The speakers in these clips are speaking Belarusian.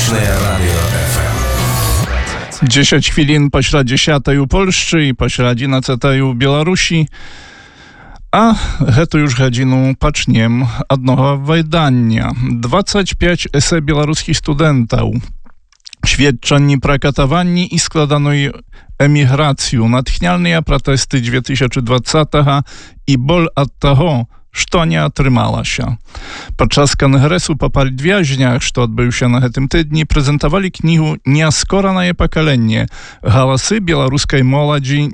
Сталічне радіо ФМ. 10 хвілін пасля 10-й у Польшчы і пасля 11-й у Беларусі. А гэтую ж гадзіну пачнем аднога выдання. 25 эсэ беларускіх студэнтаў. Świadczeni pра катаванні і складаную эміграцыю, натхняльныя пратэсты 2020 і боль ад таго, што не атрымалася. Падчас кангрэсу па палітвязнях, што адбыўся на гэтым тыдні, прэзентавалі кнігу «Неаскоранае пакаленне. Галасы беларускай моладзі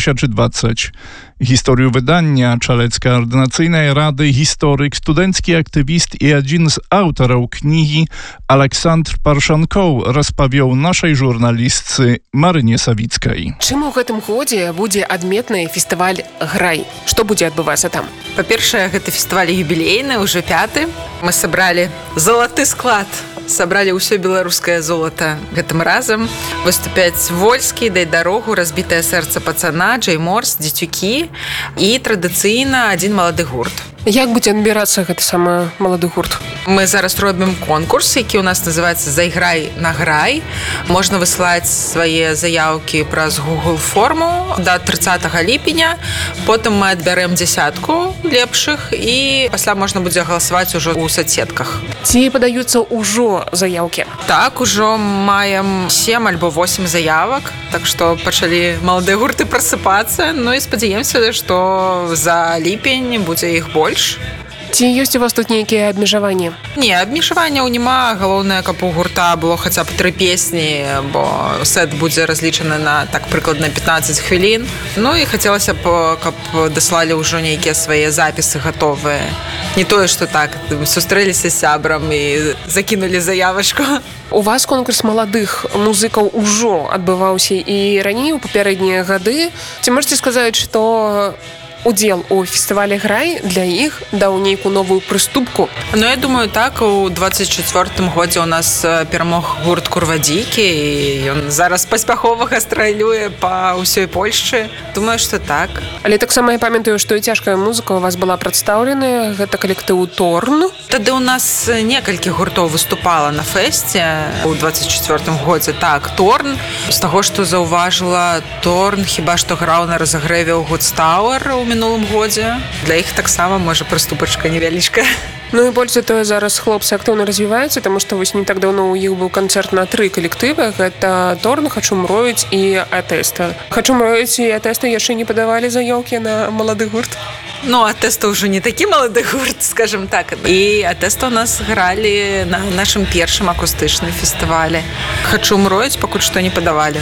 2020». Гісторыю выдання Чалецкай коордынацыйнай рады гісторык, студэнцкі актывіст і адзін з аўтараў кнігі Александр Паршанкоў распавёў нашай журналістцы Марыне Савіцкай. Чым у гэтым годзе будзе адметны фестываль «Грай»? Што будзе адбывацца там? Па-першае, гэты фестываль юбілейны, уже 5-й. Мы сабралі залаты склад. Сабралі ўсё беларускае золата гэтым разам. Выступяць Вольскі, «Дай дарогу», «Разбітае сэрца пацана», «Джей Морс», «Дзецюкі» і традыцыйна адзін малады гурт. Як будзе адбірацца гэты самы малады гурт? Мы зараз робім конкурс, які ў нас называецца «Зайграй на грай». Можна высылаць свае заяўкі праз Google форму да 30 ліпеня. Потым мы адбярэм 10 лепшых і пасля можна будзе галасаваць ужо ў соцсетках. Ці падаюцца ўжо заяўкі? Так, ужо маем 7 альбо 8 заявак, так што пачалі маладыя гурты прасыпацца, ну і спадзяемся, што за ліпень будзе іх больш. Ці ёсць у вас тут нейкія абмежаванні? Не, абмежаванняў няма. Галоўнае, каб у гурта было хаця б 3 песні, бо сет будзе разлічаны на так прыкладна 15 хвілін. Ну і хацелася б, каб даслалі ўжо нейкія свае запісы гатовыя. Не тое, што так, сустрэліся з сябрам і закінулі заявачку. У вас конкурс маладых музыкаў ужо адбываўся і раней у папярэднія гады. Ці можаце сказаць, што удзел у фестывале «Грай» для іх даў нейкую новую прыступку? Ну, я думаю, так, у 24-м годзе у нас перамог гурт «Курвадзікі», і ён зараз паспяхова гастралюе па ўсёй Польшчы. Думаю, што так. Але таксама я памятаю, што і цяжкая музыка у вас была прадстаўлена. Гэта калектыў «Торн». Тады у нас некалькі гуртоў выступала на фэсце у 24-м годзе. Так, «Торн». З таго, што заўважыла, «Торн» хіба што граў на разагрэве ў «Гудстауэр» у мінулым годзе. Для іх таксама, можа, прыступачка невялічка. Ну і больш за тое, зараз хлопцы актыўна развіваюцца, таму што вось не так даўно ў іх быў канцэрт на 3 калектывы. Гэта «Торн», «Хачу мроіць» і «Атэста». «Хачу мроіць» і «Атэста» яшчэ не падавалі заяўкі на малады гурт? Ну, «Атэста» ўжо не такі малады гурт, скажем так. І «Атэста» у нас гралі на нашым першым акустычным фестывалі. «Хачу мроіць» пакуль што не падавалі.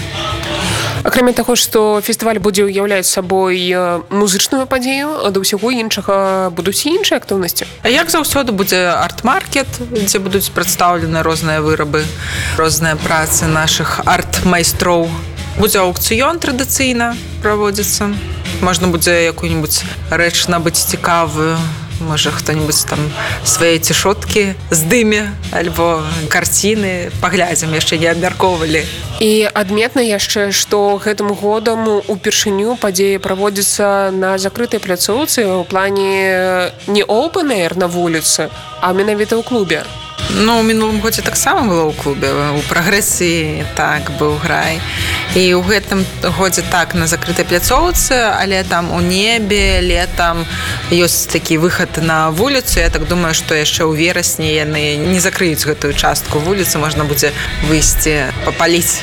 Акрамя таго, што фестываль будзе ўяўляць сабой музычную падзею, да ўсяго іншага будуць і іншыя актыўнасці? А як заўсёды будзе арт-маркет, дзе будуць прадстаўлены розныя вырабы, розныя працы нашых арт-майстроў. Будзе аукцыён традыцыйна праводзіцца. Можна будзе якую-нибудь рэч набыць цікавую. Можа, хто-нибудь там свае цішоткі здыме, альбо карціны. Паглядзім, яшчэ не абмяркоўвалі. І адметна яшчэ, што гэтым годам упершыню падзея праводзіцца на закрытай пляцоўцы ў плане не open air на вуліцы, а менавіта ў клубе. Ну, у мінулым годзе таксама было ў клубе. У прагрэсіі так быў «Грай». І ў гэтым годзе так на закрытай пляцоўцы, але там у небе летам ёсць такі выхад на вуліцу. Я так думаю, што яшчэ ў верасні яны не закрыюць гэтую частку вуліцы, можна будзе выйсці папаліць.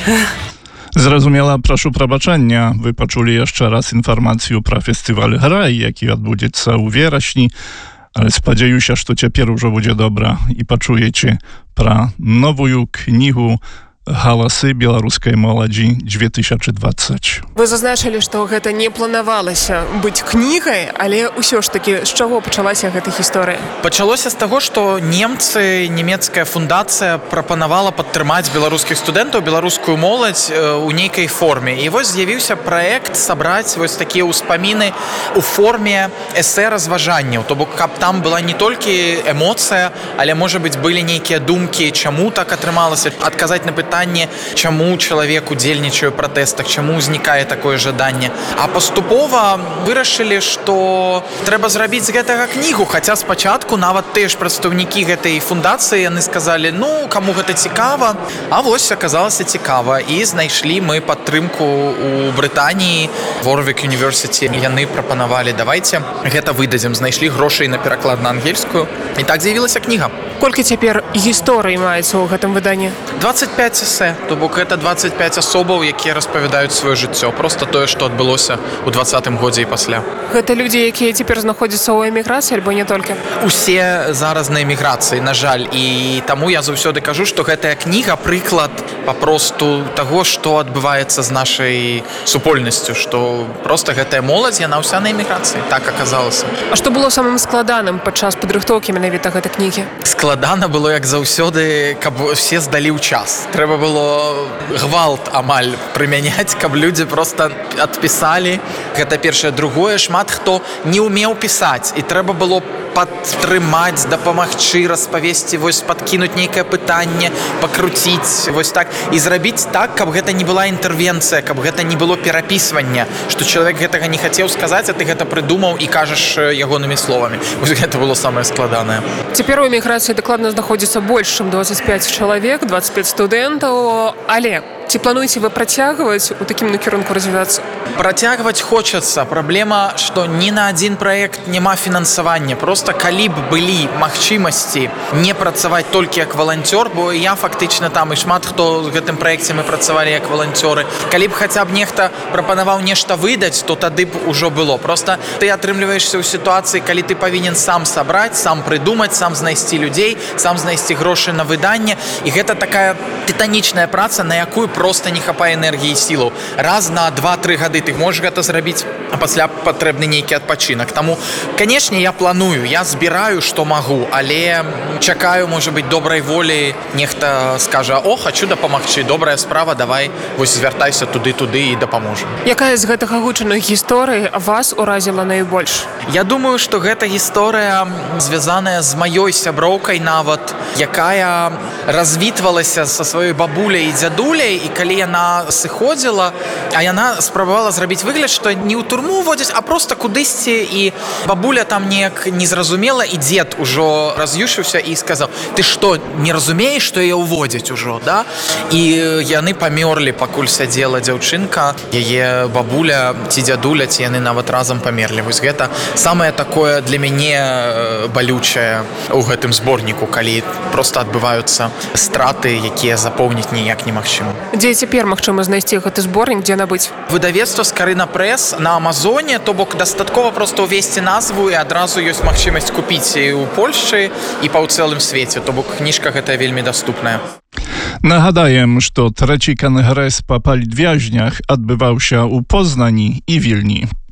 Зразумела, прашу прабачэння. Вы пачулі яшчэ раз інфармацыю пра фестываль «Грай», які адбудзецца ў верасні. Але спадзяюся, што цяпер ужо будзе добра і пачуеце пра новую кнігу «Галасы беларускай моладзі 2020». Вы зазначылі, што гэта не планавалася быць кнігай, але ўсё ж такі з чаго пачалася гэта гісторыя? Пачалося з таго, што немцы, нямецкая фундацыя прапанавала падтрымаць беларускіх студэнтаў, беларускую моладзь у нейкай форме. І вось з'явіўся праект сабраць вось такія ўспаміны ў форме эсэ-разважанняў. То бок, каб там была не толькі эмоцыя, але, можа быць, былі нейкія думкі, чаму так атрымалася, адказаць на пытанне, пытанне, чаму чалавек удзельнічае ў пратэстах, чаму ўзнікае такое жаданне. А паступова вырашылі, што трэба зрабіць з гэтага кнігу, хаця спачатку нават тыя ж прадстаўнікі гэтай фундацыі яны сказалі, ну, каму гэта цікава, а вось аказалася цікава. І знайшлі мы падтрымку ў Брытаніі, Warwick University. Яны прапанавалі, давайте гэта выдадзім, знайшлі грошай на пераклад на ангельскую. І так з'явілася кніга. Колькі цяпер гісторый маецца ў гэтым выданні? 25 эсэ, то бок гэта 25 асобаў, якія распавядаюць сваё жыццё. Проста тое, што адбылося ў 20-м годзе і пасля. Гэта людзі, якія цяпер знаходзяцца ў эміграцыі, альбо не толькі? Усе зараз на эміграцыі, на жаль. І таму я заўсёды кажу, што гэтая кніга прыклад папросту таго, што адбываецца з нашай супольнасцю, што проста гэтая моладзь, яна ўся на эміграцыі. Так аказалася. А што было самым складаным падчас падрыхтоўкі менавіта гэтай кнігі? Складана было, як заўсёды, каб усе здалі ў час. Трэба было гвалт амаль прымяняць, каб людзі проста адпісалі. Гэта першае. Другое, шмат хто не ўмеў пісаць, і трэба было падтрымаць, дапамагчы, распавесці, вось падкінуць нейкае пытанне, пакруціць, вось так. І зрабіць так, каб гэта не была інтэрвенцыя, каб гэта не было перапісвання, што чалавек гэтага не хацеў сказаць, а ты гэта прыдумаў і кажаш ягонымі словамі. Вось гэта было самае складанае. Цяпер у эміграцыі дакладна знаходзіцца больш, чым 25 чалавек, 25 студэнтаў, але ці плануеце вы працягваць у такім накірунку развівацца? Працягваць хочацца. Праблема, што ні на адзін праект няма фінансавання. Проста калі б былі магчымасці не працаваць толькі як валанцёр, бо я фактычна там і шмат хто ў гэтым праекце мы працавалі як валанцёры. Калі б хаця б нехта прапанаваў нешта выдаць, то тады б ужо было. Проста ты атрымліваешся ў сітуацыі, калі ты павінен сам сабраць, сам прыдумаць, сам знайсці людзей, сам знайсці грошы на выданне. І гэта такая тытанічная праца, на якую проста не хапае энергіі і сілаў. Раз на 2-3 гады ты можаш гэта зрабіць, а пасля патрэбны нейкі адпачынак. Таму, канешне, я планую, я збіраю, што магу, але чакаю, можа быць, добрай волі. Нехта скажа, о, хачу дапамагчы, добрая справа, давай, вось звяртайся туды і дапаможам. Якая з гэтых агучаных гісторый вас уразіла найбольш? Я думаю, што гэта гісторыя звязаная з маёй сяброўкай нават, якая развітвалася са сваёй бабуляй і дзядуляй, і калі яна сыходзіла, а яна спрабавала зрабіць выгляд, што не ў турму водзяць, а проста кудысьці, і бабуля там неяк не зразумела, і дзед ужо раз'юшыўся і сказаў, ты што, не разумееш, што яе ўводзяць ужо, да? І яны памёрлі, пакуль сядзела дзяўчынка, яе бабуля ці дзядуля, ці яны нават разам памерлі. Вось гэта самае такое для мяне балючае ў гэтым зборніку, калі проста адбываюцца страты, якія запоўніць ніяк немагчыма. Дзе цяпер магчыма знайсці гэты зборнік, дзе набыць? Выдавецтва Скарына Прэс на Амазоне, то бок дастаткова проста ўвесці назву і адразу ёсць магчымасць купіць і ў Польшчы, і па ў цэлым свеце, то бок кніжка гэтая вельмі даступная. Нагадаем, што трэці кангрэс па палітвязнях адбываўся ў Познані і Вільні.